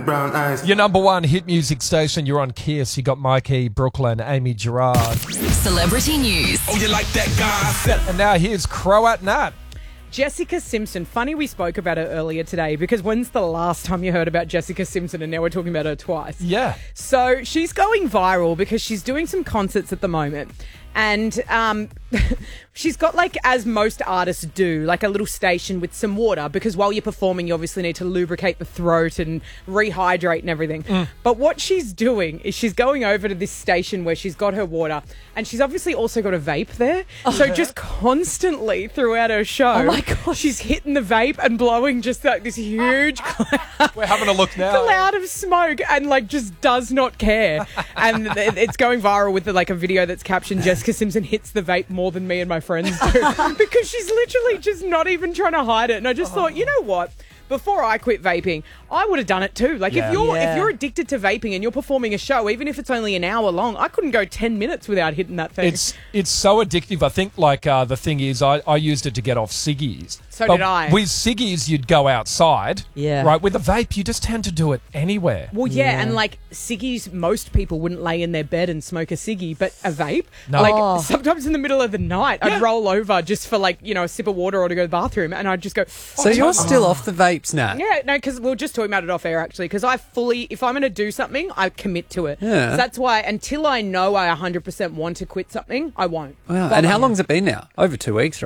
brown eyes. Your number one hit music station, you're on Kiss. You got Mikey, Brooklyn, Amy Gerard. Celebrity news. Oh, you like that guy? And now here's Croat Nat. Jessica Simpson. Funny we spoke about her earlier today because when's the last time you heard about Jessica Simpson, and now we're talking about her twice. Yeah. So she's going viral because she's doing some concerts at the moment. And she's got, like, as most artists do, like a little station with some water, because while you're performing, you obviously need to lubricate the throat and rehydrate and everything. But what she's doing is she's going over to this station where she's got her water, and she's obviously also got a vape there. So just constantly throughout her show, she's hitting the vape and blowing just like this huge We're having a look now. cloud of smoke, and like just does not care. And it's going viral with like a video that's captioned Jessica Simpson hits the vape more than me and my friends do, because she's literally just not even trying to hide it. And I just thought, you know what? Before I quit vaping, I would have done it too. Like, if you're addicted to vaping and you're performing a show, even if it's only an hour long, I couldn't go 10 minutes without hitting that thing. It's so addictive. I think, like, the thing is, I used it to get off ciggies. So did I. With ciggies, you'd go outside. Yeah. Right? With a vape, you just tend to do it anywhere. Well, yeah, and like ciggies, most people wouldn't lay in their bed and smoke a ciggy, but a vape, No. like sometimes in the middle of the night, I'd roll over just for like, a sip of water or to go to the bathroom, and I'd just go. So you're still off the vapes, Nat? Yeah, no, because we were just talking about it off air, actually, because if I'm going to do something, I commit to it. Yeah. So that's why, until I know I 100% want to quit something, I won't. Wow. And how long's it been now? Over 2 weeks, right?